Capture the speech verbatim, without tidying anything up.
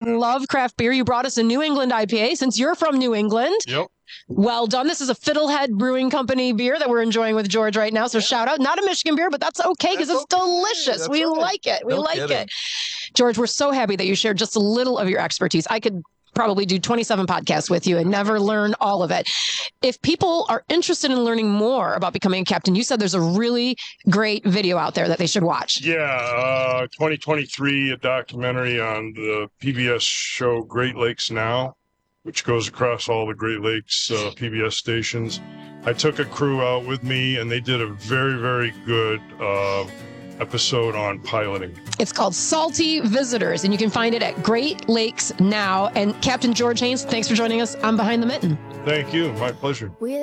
love craft beer. You brought us a New England I P A since you're from New England. Yep. Well done. This is a Fiddlehead Brewing Company beer that we're enjoying with George right now. So yeah. Shout out. Not a Michigan beer, but that's okay because it's okay. delicious. That's we right. like it. We no like kidding. it. George, we're so happy that you shared just a little of your expertise. I could probably do twenty-seven podcasts with you and never learn all of it. If people are interested in learning more about becoming a captain, you said there's a really great video out there that they should watch. Yeah, uh, twenty twenty-three, a documentary on the P B S show Great Lakes Now, which goes across all the Great Lakes uh, P B S stations. I took a crew out with me, and they did a very, very good uh, episode on piloting. It's called Salty Visitors, and you can find it at Great Lakes Now. And Captain George Haynes, thanks for joining us on Behind the Mitten. Thank you. My pleasure.